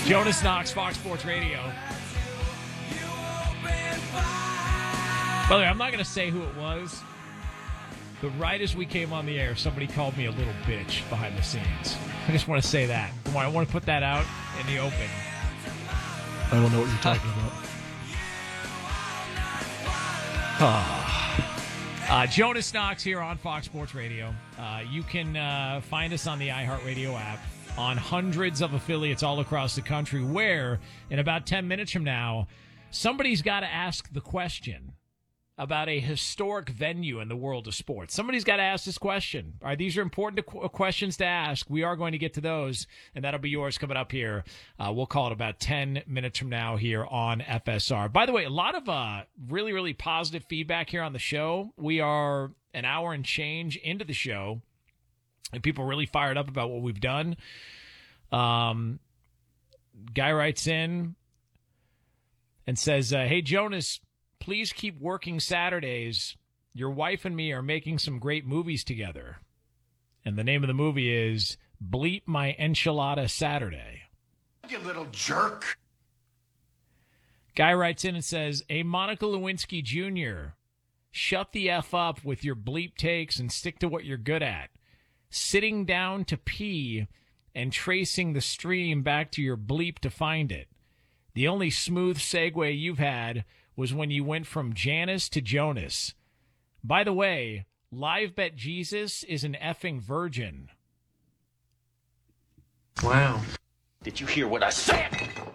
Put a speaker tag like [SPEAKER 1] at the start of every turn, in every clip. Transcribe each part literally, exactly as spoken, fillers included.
[SPEAKER 1] Jonas Knox, Fox Sports Radio. By the way, I'm not going to say who it was, but right as we came on the air, somebody called me a little bitch behind the scenes. I just want to say that. I want to put that out in the open.
[SPEAKER 2] I don't know what you're talking about.
[SPEAKER 1] uh, Jonas Knox here on Fox Sports Radio. Uh, you can uh, find us on the iHeartRadio app, on hundreds of affiliates all across the country, where in about ten minutes from now, somebody's got to ask the question about a historic venue in the world of sports. Somebody's got to ask this question. All right, these are important qu- questions to ask. We are going to get to those, and that'll be yours coming up here. Uh, we'll call it about ten minutes from now here on F S R. By the way, a lot of uh, really, really positive feedback here on the show. We are an hour and change into the show, and people are really fired up about what we've done. Um, guy writes in and says, uh, hey, Jonas, please keep working Saturdays. Your wife and me are making some great movies together. And the name of the movie is Bleep My Enchilada Saturday.
[SPEAKER 3] You little jerk.
[SPEAKER 1] Guy writes in and says, hey, Monica Lewinsky Junior, shut the F up with your bleep takes and stick to what you're good at. Sitting down to pee and tracing the stream back to your bleep to find it. The only smooth segue you've had was when you went from Janice to Jonas. By the way, Live Bet Jesus is an effing virgin.
[SPEAKER 3] Wow. Did you hear what I said?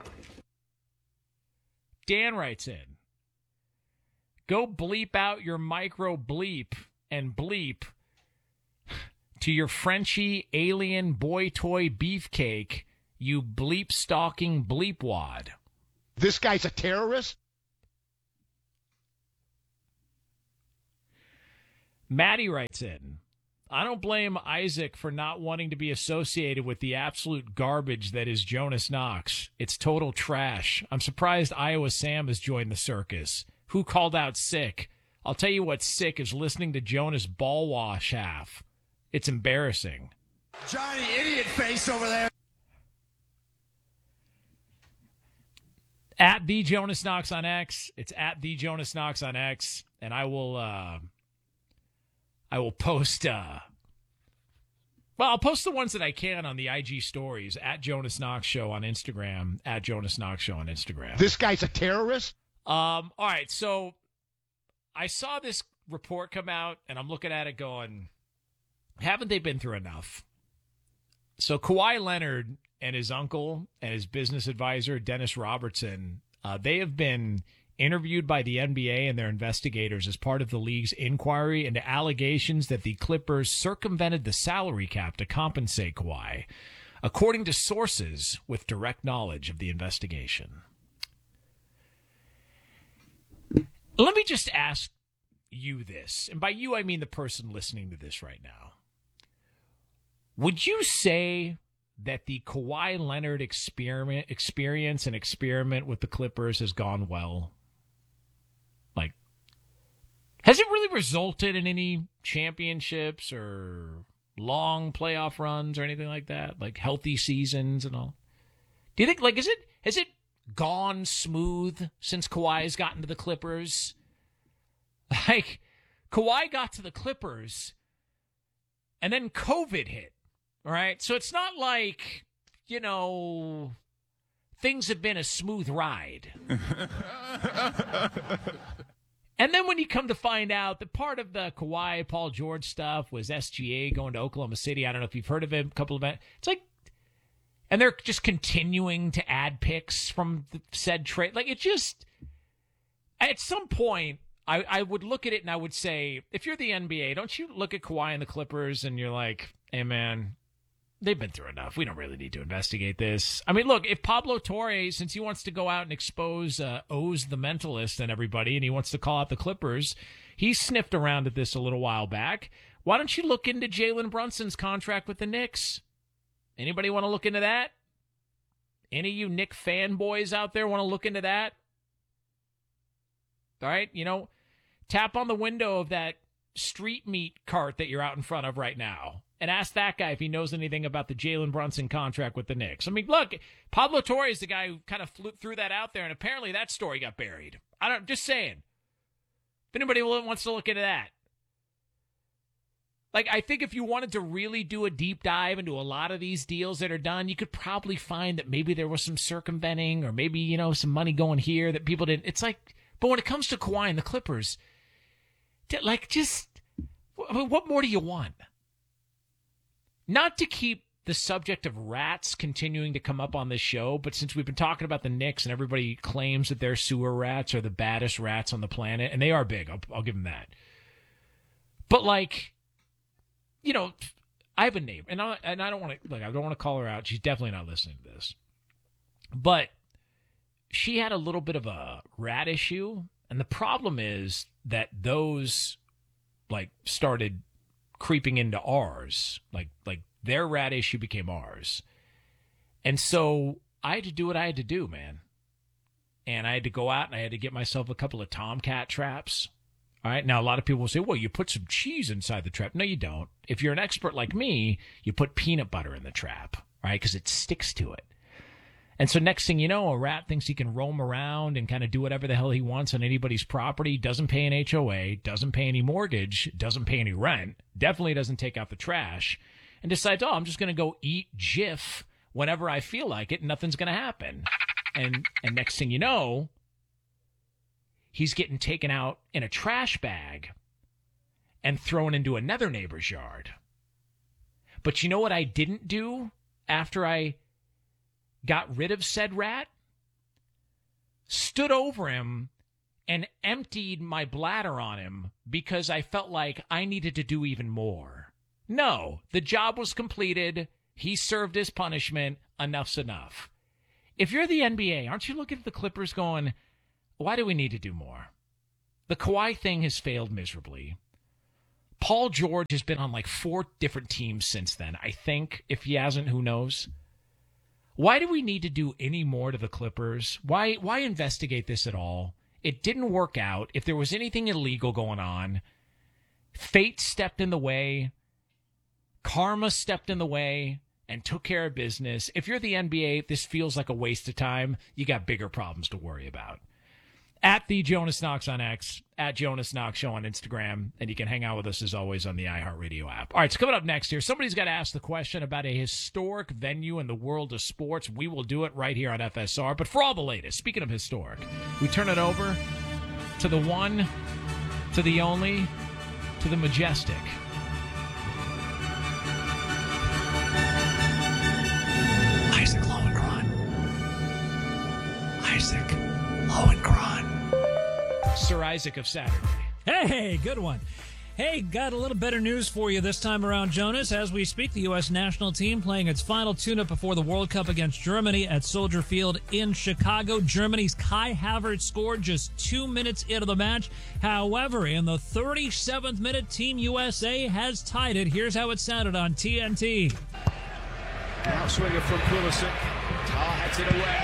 [SPEAKER 1] Dan writes in, go bleep out your micro bleep and bleep to your Frenchy alien boy toy beefcake, you bleep stalking bleepwad.
[SPEAKER 4] This guy's a terrorist?
[SPEAKER 1] Maddie writes in, I don't blame Isaac for not wanting to be associated with the absolute garbage that is Jonas Knox. It's total trash. I'm surprised Iowa Sam has joined the circus. Who called out sick? I'll tell you what's sick is listening to Jonas ball wash half. It's embarrassing.
[SPEAKER 3] Johnny idiot face over there.
[SPEAKER 1] At the Jonas Knox on X. It's at the Jonas Knox on X. And I will... Uh, I will post, uh, well, I'll post the ones that I can on the I G stories, at Jonas Knox Show on Instagram, at Jonas Knox Show on Instagram.
[SPEAKER 4] This guy's a terrorist?
[SPEAKER 1] Um, all right, so I saw this report come out, and I'm looking at it going, haven't they been through enough? So Kawhi Leonard and his uncle and his business advisor, Dennis Robertson, uh, they have been interviewed by the N B A and their investigators as part of the league's inquiry into allegations that the Clippers circumvented the salary cap to compensate Kawhi, according to sources with direct knowledge of the investigation. Let me just ask you this, and by you I mean the person listening to this right now. Would you say that the Kawhi Leonard experiment, experience and experiment with the Clippers has gone well? Like, has it really resulted in any championships or long playoff runs or anything like that? Like healthy seasons and all? Do you think, like, is it, has it gone smooth since Kawhi's gotten to the Clippers? Like, Kawhi got to the Clippers and then COVID hit, all right? So it's not like, you know, things have been a smooth ride. And then when you come to find out that part of the Kawhi, Paul George stuff was S G A going to Oklahoma City. I don't know if you've heard of it, a couple of it. It's like, and they're just continuing to add picks from the said trade. Like, it just, at some point, I, I would look at it and I would say, if you're the N B A, don't you look at Kawhi and the Clippers and you're like, hey, man, they've been through enough. We don't really need to investigate this. I mean, look, if Pablo Torre, since he wants to go out and expose uh, Oz the Mentalist and everybody, and he wants to call out the Clippers, he sniffed around at this a little while back. Why don't you look into Jalen Brunson's contract with the Knicks? Anybody want to look into that? Any of you Knick fanboys out there want to look into that? All right, you know, tap on the window of that street meat cart that you're out in front of right now and ask that guy if he knows anything about the Jalen Brunson contract with the Knicks. I mean, look, Pablo Torre is the guy who kind of flew, threw that out there, and apparently that story got buried. I don't, just saying. If anybody wants to look into that. Like, I think if you wanted to really do a deep dive into a lot of these deals that are done, you could probably find that maybe there was some circumventing or maybe, you know, some money going here that people didn't. It's like, but when it comes to Kawhi and the Clippers, like, just, what more do you want? Not to keep the subject of rats continuing to come up on this show, but since we've been talking about the Knicks and everybody claims that their sewer rats are the baddest rats on the planet, and they are big, I'll, I'll give them that. But, like, you know, I have a neighbor, and I, and I don't want to, like, I don't want to call her out. She's definitely not listening to this. But she had a little bit of a rat issue, and the problem is that those, like, started creeping into ours. Like, like their rat issue became ours. And so I had to do what I had to do, man. And I had to go out and I had to get myself a couple of Tomcat traps. All right. Now, a lot of people will say, well, you put some cheese inside the trap. No, you don't. If you're an expert like me, you put peanut butter in the trap, right? Because it sticks to it. And so next thing you know, a rat thinks he can roam around and kind of do whatever the hell he wants on anybody's property, doesn't pay an H O A, doesn't pay any mortgage, doesn't pay any rent, definitely doesn't take out the trash, and decides, oh, I'm just going to go eat Jif whenever I feel like it, and nothing's going to happen. And and next thing you know, he's getting taken out in a trash bag and thrown into another neighbor's yard. But you know what I didn't do after I got rid of said rat? Stood over him and emptied my bladder on him because I felt like I needed to do even more. No, the job was completed. He served his punishment. Enough's enough. If you're the N B A, aren't you looking at the Clippers going, why do we need to do more? The Kawhi thing has failed miserably. Paul George has been on like four different teams since then, I think. If he hasn't, who knows? Why do we need to do any more to the Clippers? Why why investigate this at all? It didn't work out. If there was anything illegal going on, fate stepped in the way. Karma stepped in the way and took care of business. If you're the N B A, this feels like a waste of time. You got bigger problems to worry about. At the Jonas Knox on X, at Jonas Knox Show on Instagram, and you can hang out with us as always on the iHeartRadio app. All right, so coming up next here, somebody's got to ask the question about a historic venue in the world of sports. We will do it right here on F S R. But for all the latest, speaking of historic, we turn it over to the one, to the only, to the majestic. Isaac Lowenkron. Isaac Lowenkron. Sir Isaac of Saturday.
[SPEAKER 5] Hey, good one. Hey, got a little better news for you this time around, Jonas. As we speak, the U S national team playing its final tune-up before the World Cup against Germany at Soldier Field in Chicago. Germany's Kai Havertz scored just two minutes into the match. However, in the thirty-seventh minute, Team U S A has tied it. Here's how it sounded on T N T.
[SPEAKER 6] Now swinger from Pulisic. Tar heads it away.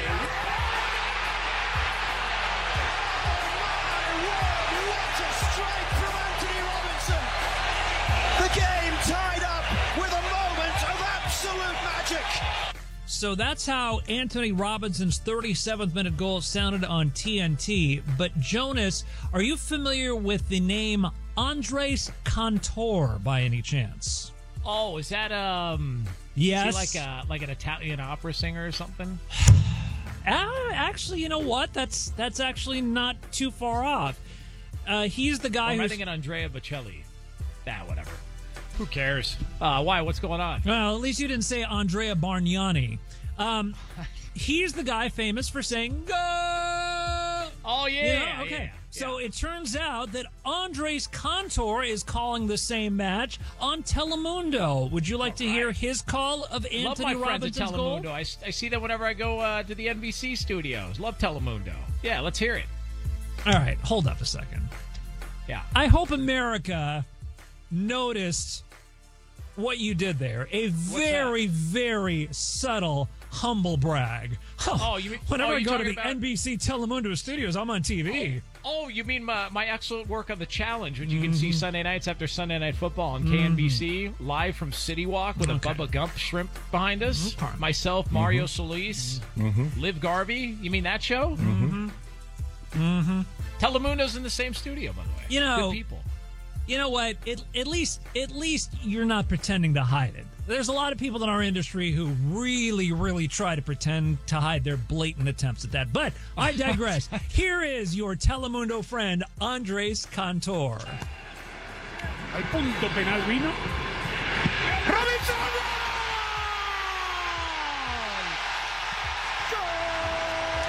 [SPEAKER 5] So that's how Anthony Robinson's thirty-seventh minute goal sounded on T N T. But Jonas, are you familiar with the name Andres Cantor by any chance?
[SPEAKER 1] Oh, is that um?
[SPEAKER 5] Yes,
[SPEAKER 1] is he like a like an Italian opera singer or something?
[SPEAKER 5] Uh, actually, you know what? That's that's actually not too far off. Uh, he's the guy
[SPEAKER 1] who's...
[SPEAKER 5] who's...
[SPEAKER 1] I thinking Andrea Bocelli. Ah, whatever. Who cares? Uh, why? What's going on?
[SPEAKER 5] Well, at least you didn't say Andrea Bargnani. Um, he's the guy famous for saying, go!
[SPEAKER 1] Oh, yeah.
[SPEAKER 5] You know? Okay.
[SPEAKER 1] Yeah,
[SPEAKER 5] so
[SPEAKER 1] yeah.
[SPEAKER 5] it turns out that Andres Cantor is calling the same match on Telemundo. Would you like
[SPEAKER 1] All
[SPEAKER 5] to
[SPEAKER 1] right.
[SPEAKER 5] hear his call of Anthony
[SPEAKER 1] Love my
[SPEAKER 5] Robinson's
[SPEAKER 1] friends at
[SPEAKER 5] goal?
[SPEAKER 1] Telemundo. I, I see them whenever I go uh, to the N B C studios. Love Telemundo. Yeah, let's hear it.
[SPEAKER 5] All right, hold up a second.
[SPEAKER 1] Yeah.
[SPEAKER 5] I hope America noticed what you did there. A very, very subtle humble brag.
[SPEAKER 1] Oh, you mean-
[SPEAKER 5] Whenever
[SPEAKER 1] oh,
[SPEAKER 5] I
[SPEAKER 1] you
[SPEAKER 5] go to
[SPEAKER 1] talking
[SPEAKER 5] the
[SPEAKER 1] about-
[SPEAKER 5] N B C Telemundo studios, I'm on T V.
[SPEAKER 1] Oh, you mean my, my excellent work on The Challenge, which you can see Sunday nights after Sunday Night Football on K N B C, live from City Walk with
[SPEAKER 5] Okay.
[SPEAKER 1] a Bubba Gump shrimp behind us.
[SPEAKER 5] Okay.
[SPEAKER 1] Myself, Mario Solis, Liv Garvey. You mean that show? Mm-hmm. Mm-hmm. Telemundo's in the same studio, by the way.
[SPEAKER 5] You know-
[SPEAKER 1] Good people.
[SPEAKER 5] You know what? It, at least, at least you're not pretending to hide it. There's a lot of people in our industry who really, really try to pretend to hide their blatant attempts at that. But I digress. Here is your Telemundo friend, Andres Cantor.
[SPEAKER 6] Al punto penal vino. Robinson!